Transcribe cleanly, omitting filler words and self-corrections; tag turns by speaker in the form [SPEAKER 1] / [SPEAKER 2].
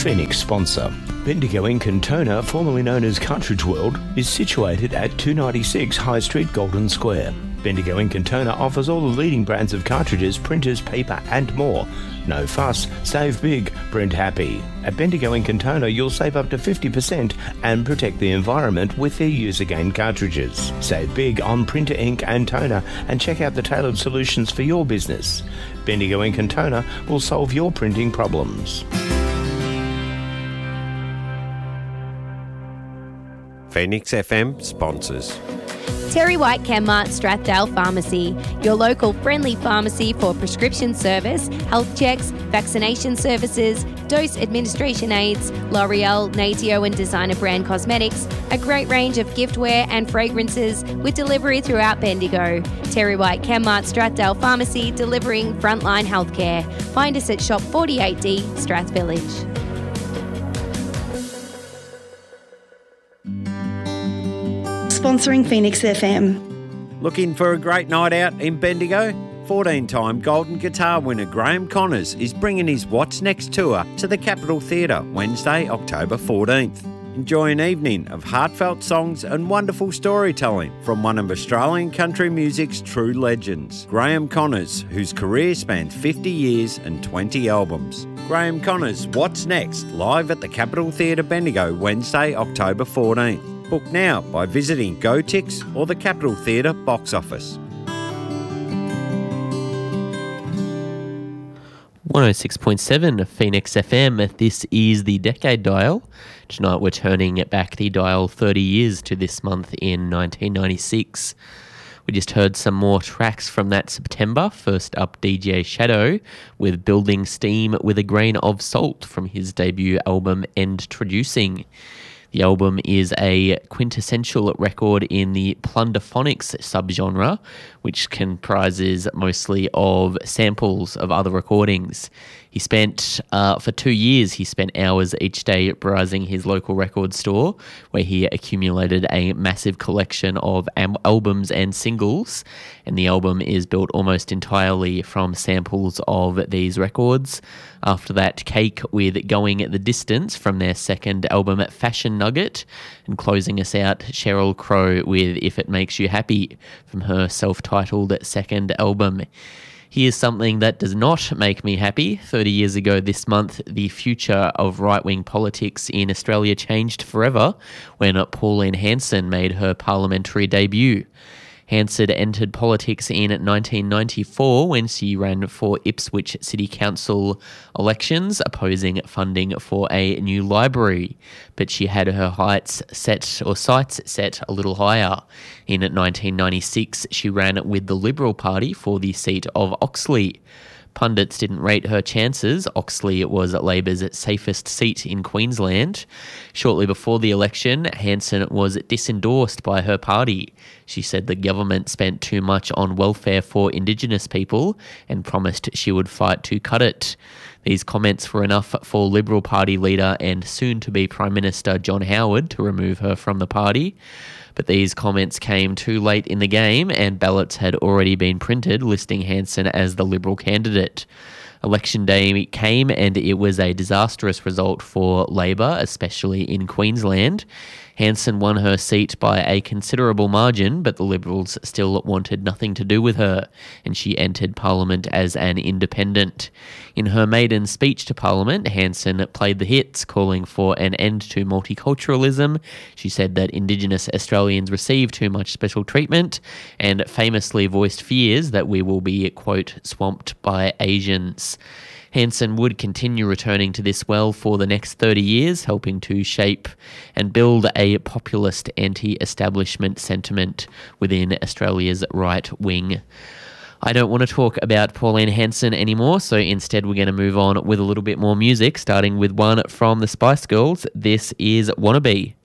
[SPEAKER 1] Phoenix sponsor. Bendigo Ink and Toner, formerly known as Cartridge World, is situated at 296 High Street, Golden Square. Bendigo Ink and Toner offers all the leading brands of cartridges, printers, paper and more. No fuss, save big, print happy. At Bendigo Ink and Toner you'll save up to 50% and protect the environment with their use-again cartridges. Save big on printer ink and toner and check out the tailored solutions for your business. Bendigo Ink and Toner will solve your printing problems.
[SPEAKER 2] Phoenix FM sponsors.
[SPEAKER 3] Terry White Chemmart Strathdale Pharmacy, your local friendly pharmacy for prescription service, health checks, vaccination services, dose administration aids, L'Oreal, Natio and designer brand cosmetics, a great range of giftware and fragrances with delivery throughout Bendigo. Terry White Chemmart Strathdale Pharmacy, delivering frontline healthcare. Find us at Shop 48D, Strath Village.
[SPEAKER 4] Sponsoring Phoenix FM.
[SPEAKER 2] Looking for a great night out in Bendigo? 14-time Golden Guitar winner Graham Connors is bringing his What's Next tour to the Capitol Theatre Wednesday, October 14th. Enjoy an evening of heartfelt songs and wonderful storytelling from one of Australian country music's true legends, Graham Connors, whose career spans 50 years and 20 albums. Graham Connors' What's Next, live at the Capitol Theatre Bendigo Wednesday, October 14th. Book now by visiting GoTix or the Capitol Theatre box office.
[SPEAKER 5] 106.7 Phoenix FM. This is the Decade Dial. Tonight we're turning back the dial 30 years to this month in 1996. We just heard some more tracks from that September. First up, DJ Shadow with Building Steam with a Grain of Salt from his debut album Endtroducing. The album is a quintessential record in the plunderphonics subgenre, which comprises mostly of samples of other recordings. He spent, for 2 years, he spent hours each day browsing his local record store, where he accumulated a massive collection of albums and singles, and the album is built almost entirely from samples of these records. After that, Cake with Going the Distance from their second album, Fashion Nugget, and closing us out, Sheryl Crow with If It Makes You Happy from her self-titled second album. Here's something that does not make me happy. 30 years ago this month, the future of right-wing politics in Australia changed forever when Pauline Hanson made her parliamentary debut. Hanson entered politics in 1994 when she ran for Ipswich City Council elections, opposing funding for a new library. But she had her sights set a little higher. In 1996, she ran with the Liberal Party for the seat of Oxley. Pundits didn't rate her chances. Oxley was Labor's safest seat in Queensland. Shortly before the election, Hanson was disendorsed by her party. She said the government spent too much on welfare for Indigenous people and promised she would fight to cut it. These comments were enough for Liberal Party leader and soon-to-be Prime Minister John Howard to remove her from the party. But these comments came too late in the game and ballots had already been printed listing Hanson as the Liberal candidate. Election day came and it was a disastrous result for Labor, especially in Queensland. Hanson won her seat by a considerable margin, but the Liberals still wanted nothing to do with her, and she entered Parliament as an independent. In her maiden speech to Parliament, Hanson played the hits, calling for an end to multiculturalism. She said that Indigenous Australians receive too much special treatment, and famously voiced fears that we will be, quote, swamped by Asians. Hanson would continue returning to this well for the next 30 years, helping to shape and build a populist anti-establishment sentiment within Australia's right wing. I don't want to talk about Pauline Hanson anymore, so instead we're going to move on with a little bit more music, starting with one from the Spice Girls. This is Wannabe.